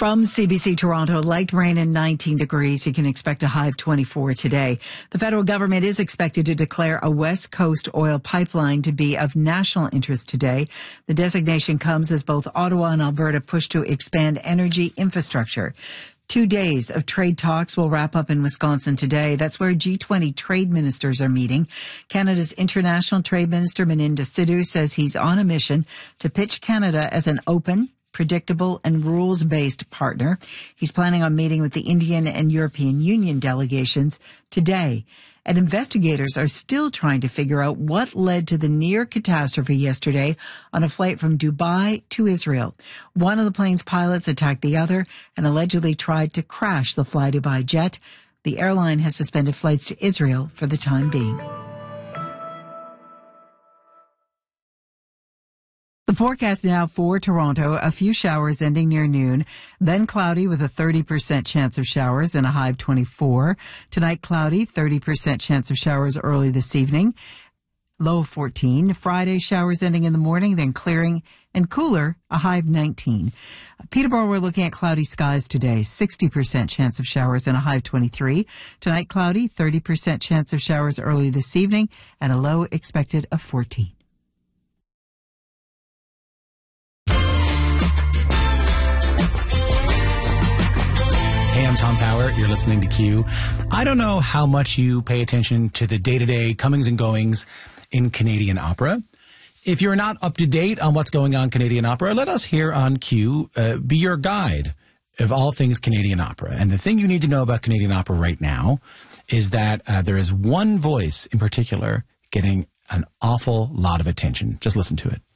From CBC Toronto, light rain and 19 degrees. You can expect a high of 24 today. The federal government is expected to declare a West Coast oil pipeline to be of national interest today. The designation comes as both Ottawa and Alberta push to expand energy infrastructure. 2 days of trade talks will wrap up in Wisconsin today. That's where G20 trade ministers are meeting. Canada's International Trade Minister Meninda Sidhu says he's on a mission to pitch Canada as an open, predictable and rules-based partner. He's planning on meeting with the Indian and European Union delegations today. And investigators are still trying to figure out what led to the near catastrophe yesterday on a flight from Dubai to Israel. One of the plane's pilots attacked the other and allegedly tried to crash the Fly Dubai jet. The airline has suspended flights to Israel for the time being. The forecast now for Toronto, a few showers ending near noon, then cloudy with a 30% chance of showers and a high of 24. Tonight, cloudy, 30% chance of showers early this evening, low of 14. Friday, showers ending in the morning, then clearing and cooler, a high of 19. Peterborough, we're looking at cloudy skies today, 60% chance of showers and a high of 23. Tonight, cloudy, 30% chance of showers early this evening, and a low expected of 14. Hey, I'm Tom Power. You're listening to Q. I don't know how much you pay attention to the day-to-day comings and goings in Canadian opera. If you're not up to date on what's going on in Canadian opera, let us here on Q be your guide of all things Canadian opera. And the thing you need to know about Canadian opera right now is that there is one voice in particular getting an awful lot of attention. Just listen to it.